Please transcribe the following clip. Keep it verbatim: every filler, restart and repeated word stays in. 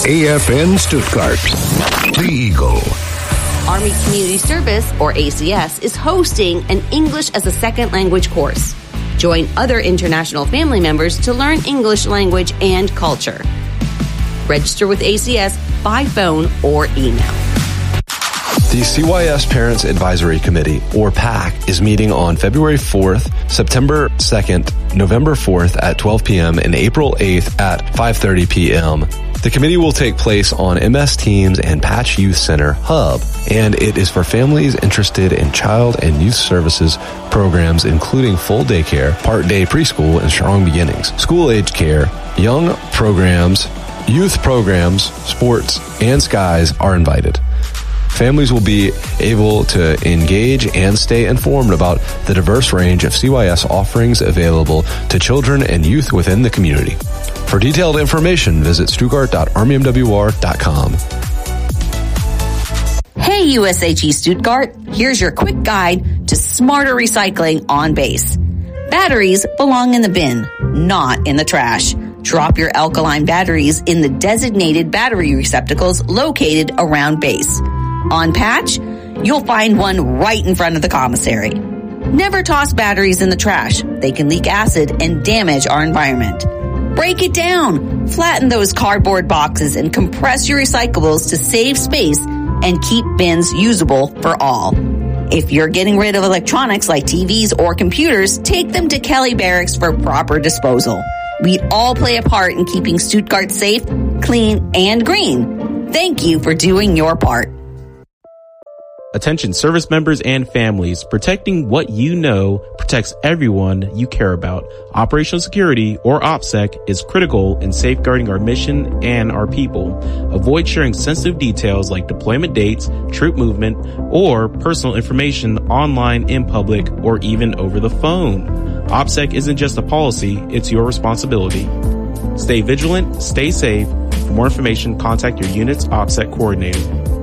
A F N Stuttgart, the Eagle. Army Community Service, or A C S, is hosting an English as a Second Language course. Join other international family members to learn English language and culture. Register with A C S by phone or email. The C Y S Parents Advisory Committee, or PAC, is meeting on February fourth, September second, November fourth at twelve p.m. and April eighth at five thirty p.m. The committee will take place on M S Teams and Patch Youth Center Hub, and it is for families interested in child and youth services programs, including full daycare, part-day preschool, and strong beginnings, school-age care, young programs, youth programs, sports, and skies are invited. Families will be able to engage and stay informed about the diverse range of C Y S offerings available to children and youth within the community. For detailed information, visit stuttgart dot army m w r dot com. Hey U S H E Stuttgart, here's your quick guide to smarter recycling on base. Batteries belong in the bin, not in the trash. Drop your alkaline batteries in the designated battery receptacles located around base. On Patch, you'll find one right in front of the commissary. Never toss batteries in the trash. They can leak acid and damage our environment. Break it down. Flatten those cardboard boxes and compress your recyclables to save space and keep bins usable for all. If you're getting rid of electronics like T Vs or computers, take them to Kelly Barracks for proper disposal. We all play a part in keeping Stuttgart safe, clean, and green. Thank you for doing your part. Attention service members and families, protecting what you know protects everyone you care about. Operational security, or OPSEC, is critical in safeguarding our mission and our people. Avoid sharing sensitive details like deployment dates, troop movement, or personal information online, in public, or even over the phone. OPSEC isn't just a policy, it's your responsibility. Stay vigilant, stay safe. For more information, contact your unit's OPSEC coordinator.